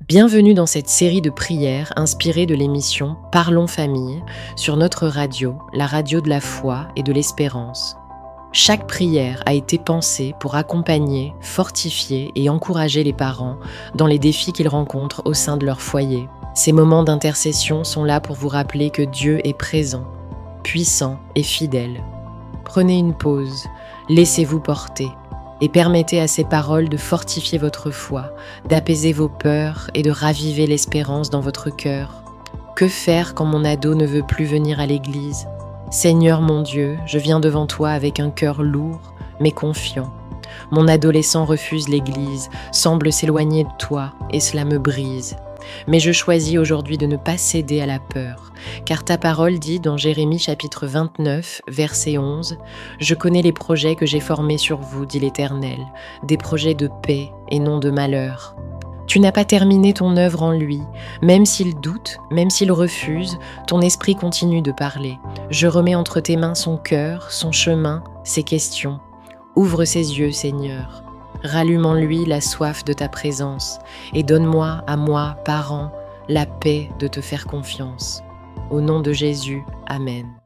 Bienvenue dans cette série de prières inspirée de l'émission Parlons Famille sur notre radio, la radio de la foi et de l'espérance. Chaque prière a été pensée pour accompagner, fortifier et encourager les parents dans les défis qu'ils rencontrent au sein de leur foyer. Ces moments d'intercession sont là pour vous rappeler que Dieu est présent, puissant et fidèle. Prenez une pause, laissez-vous porter et permettez à ces paroles de fortifier votre foi, d'apaiser vos peurs et de raviver l'espérance dans votre cœur. Que faire quand mon ado ne veut plus venir à l'église ? Seigneur mon Dieu, je viens devant toi avec un cœur lourd, mais confiant. Mon adolescent refuse l'église, semble s'éloigner de toi, et cela me brise. Mais je choisis aujourd'hui de ne pas céder à la peur, car ta parole dit dans Jérémie chapitre 29, verset 11, « Je connais les projets que j'ai formés sur vous, dit l'Éternel, des projets de paix et non de malheur. » Tu n'as pas terminé ton œuvre en lui, même s'il doute, même s'il refuse, ton esprit continue de parler. Je remets entre tes mains son cœur, son chemin, ses questions. Ouvre ses yeux, Seigneur. Rallume en lui la soif de ta présence et donne-moi, à moi, parent, la paix de te faire confiance. Au nom de Jésus, Amen.